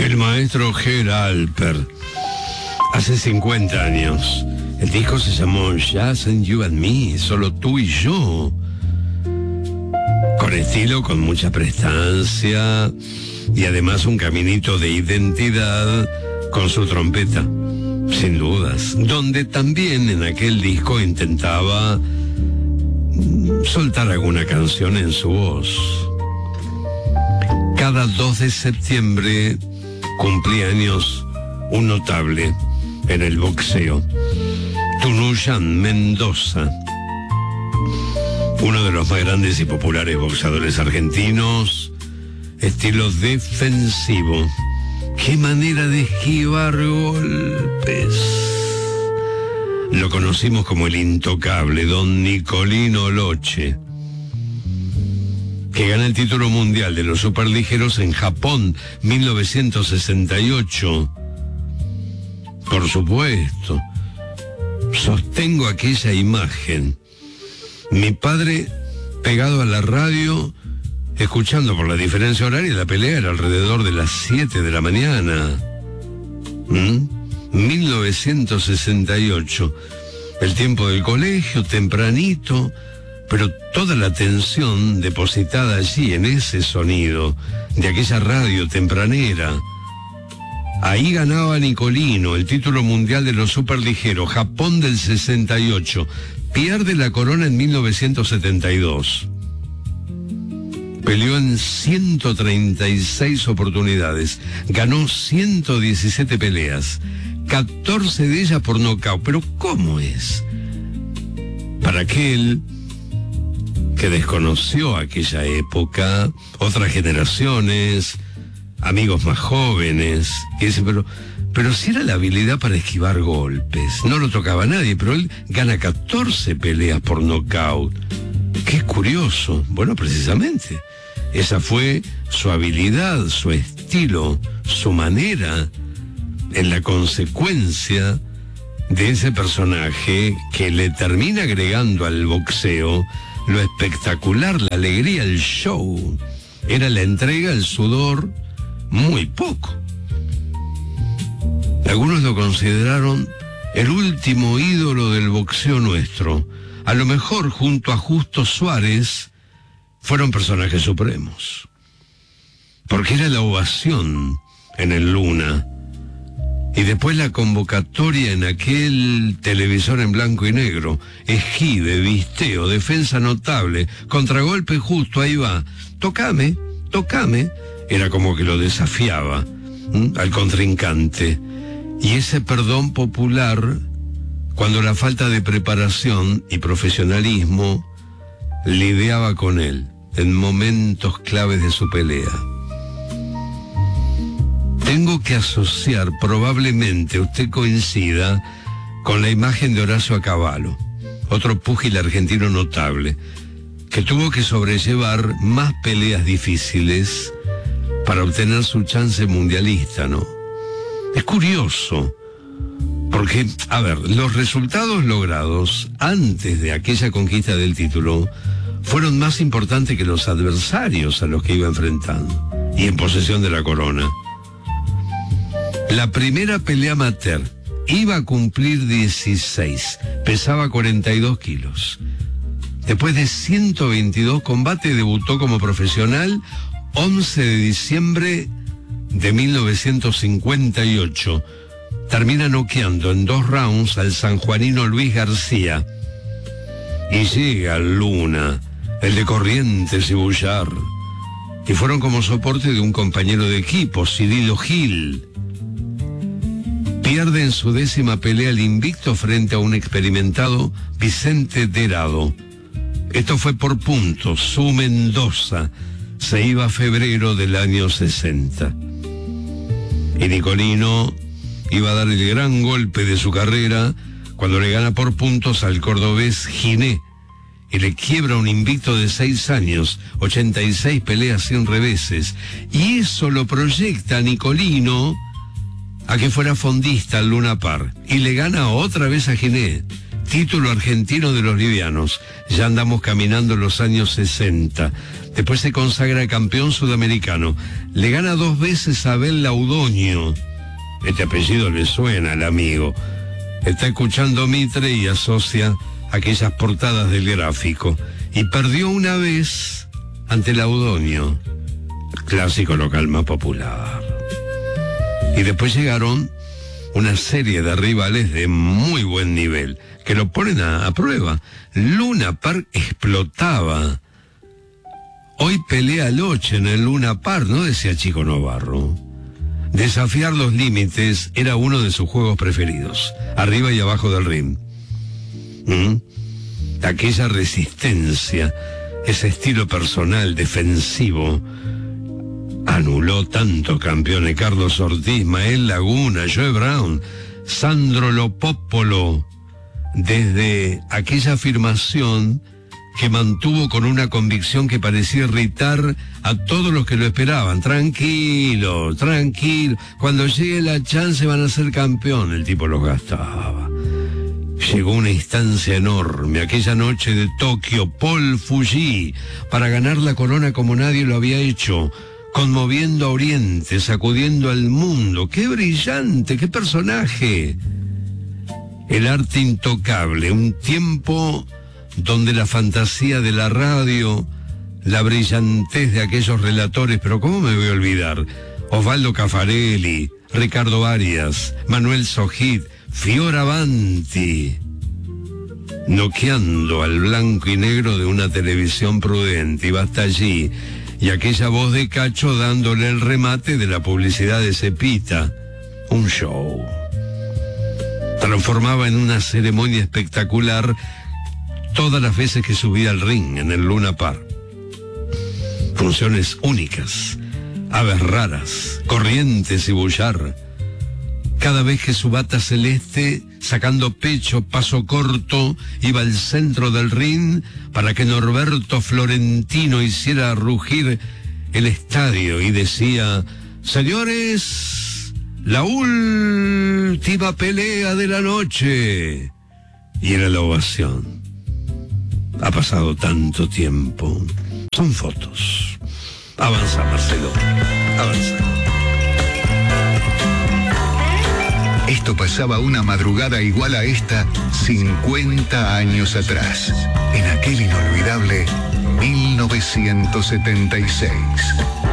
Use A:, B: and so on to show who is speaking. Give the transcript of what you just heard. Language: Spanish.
A: El maestro Ger Alper. Hace 50 años. El disco se llamó Just and You and Me, solo tú y yo. Con estilo, con mucha prestancia y además un caminito de identidad con su trompeta, sin dudas. Donde también en aquel disco intentaba soltar alguna canción en su voz. Cada 2 de septiembre cumplía años un notable en el boxeo, Tunuyan Mendoza, uno de los más grandes y populares boxeadores argentinos, estilo defensivo. ¡Qué manera de esquivar golpes! Lo conocimos como el intocable Don Nicolino Loche, que gana el título mundial de los superligeros en Japón, 1968. Por supuesto, sostengo aquella imagen. Mi padre pegado a la radio, escuchando por la diferencia horaria, la pelea era alrededor de las 7 de la mañana. 1968. El tiempo del colegio, tempranito, pero toda la atención depositada allí en ese sonido de aquella radio tempranera. Ahí ganaba Nicolino el título mundial de los superligeros, Japón del 68. Pierde la corona en 1972. Peleó en 136 oportunidades. Ganó 117 peleas. 14 de ellas por nocaut. Pero ¿cómo es? Para aquel que desconoció aquella época, otras generaciones, amigos más jóvenes, y dice, pero si era la habilidad para esquivar golpes, no lo tocaba nadie, pero él gana 14 peleas por nocaut. Qué curioso. Bueno, precisamente, esa fue su habilidad, su estilo, su manera, en la consecuencia de ese personaje que le termina agregando al boxeo lo espectacular, la alegría, el show. Era la entrega, el sudor, muy poco. Algunos lo consideraron el último ídolo del boxeo nuestro. A lo mejor, junto a Justo Suárez, fueron personajes supremos. Porque era la ovación en el Luna. Y después la convocatoria en aquel televisor en blanco y negro. Esquive, visteo, defensa notable, contragolpe justo, ahí va. Tócame. Era como que lo desafiaba al contrincante. Y ese perdón popular, cuando la falta de preparación y profesionalismo lidiaba con él en momentos claves de su pelea. Tengo que asociar, probablemente usted coincida, con la imagen de Horacio Acabalo, otro púgil argentino notable, que tuvo que sobrellevar más peleas difíciles para obtener su chance mundialista, ¿no? Es curioso, porque, a ver, los resultados logrados antes de aquella conquista del título fueron más importantes que los adversarios a los que iba enfrentando, y en posesión de la corona. La primera pelea amateur iba a cumplir 16, pesaba 42 kilos. Después de 122 combates debutó como profesional 11 de diciembre de 1958. Termina noqueando en 2 rounds al sanjuanino Luis García. Y llega al Luna, el de Corrientes y Bullar. Y fueron como soporte de un compañero de equipo, Cirilo Gil. Pierde en su 10ª pelea el invicto frente a un experimentado Vicente Derado. Esto fue por puntos. Su Mendoza se iba a febrero del año 60. Y Nicolino iba a dar el gran golpe de su carrera cuando le gana por puntos al cordobés Giné y le quiebra un invicto de 6 años, 86 peleas sin reveses. Y eso lo proyecta a Nicolino a que fuera fondista al Luna Par. Y le gana otra vez a Giné. título argentino de los livianos. Ya andamos caminando en los años 60. Después se consagra campeón sudamericano. Le gana 2 veces a Abel Laudonio. Este apellido le suena al amigo. Está escuchando Mitre y asocia aquellas portadas del Gráfico. Y perdió una vez ante Laudonio, clásico local más popular. Y después llegaron una serie de rivales de muy buen nivel, que lo ponen a prueba. Luna Park explotaba. Hoy pelea Loche en el Luna Park, ¿no? Decía Chico Novarro. Desafiar los límites era uno de sus juegos preferidos, arriba y abajo del ring. Aquella resistencia, ese estilo personal, defensivo, anuló tantos campeones: Carlos Ortiz, Mael Laguna, Joe Brown, Sandro Lopopolo, desde aquella afirmación que mantuvo con una convicción que parecía irritar a todos los que lo esperaban. Tranquilo, tranquilo, cuando llegue la chance van a ser campeón. El tipo los gastaba. Llegó una instancia enorme, aquella noche de Tokio, Paul Fuji, para ganar la corona como nadie lo había hecho, conmoviendo a Oriente, sacudiendo al mundo. ¡Qué brillante, qué personaje! El arte intocable, un tiempo donde la fantasía de la radio, la brillantez de aquellos relatores, pero ¿cómo me voy a olvidar? Osvaldo Caffarelli, Ricardo Arias, Manuel Sojit, Fioravanti, noqueando al blanco y negro de una televisión prudente, y basta allí, y aquella voz de Cacho dándole el remate de la publicidad de Cepita. Un show. Transformaba en una ceremonia espectacular todas las veces que subía al ring en el Luna Park. Funciones únicas, aves raras, Corrientes y Bullard. Cada vez que su bata celeste, sacando pecho, paso corto, iba al centro del ring para que Norberto Florentino hiciera rugir el estadio y decía: señores, la última pelea de la noche. Y era la ovación. Ha pasado tanto tiempo. Son fotos. Avanza, Marcelo. Avanza.
B: Esto pasaba una madrugada igual a esta 50 años atrás, en aquel inolvidable 1976.